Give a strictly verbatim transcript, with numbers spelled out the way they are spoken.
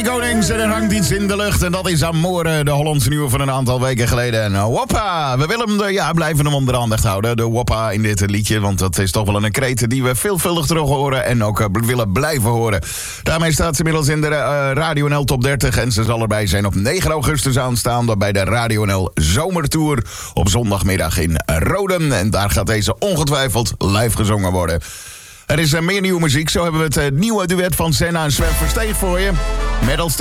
Gary Konings en er hangt iets in de lucht. En dat is Amore, de Hollandse nieuwe van een aantal weken geleden. En Woppa, we willen hem, ja, blijven hem onder aandacht houden. De Woppa in dit liedje, want dat is toch wel een kreet die we veelvuldig terug horen en ook uh, willen blijven horen. Daarmee staat ze inmiddels in de uh, Radio N L Top dertig. En ze zal erbij zijn op negen augustus aanstaande bij de Radio N L Zomertour op zondagmiddag in Roden. En daar gaat deze ongetwijfeld live gezongen worden. Er is uh, meer nieuwe muziek. Zo hebben we het uh, nieuwe duet van Senna en Sven Versteeg voor je. Met als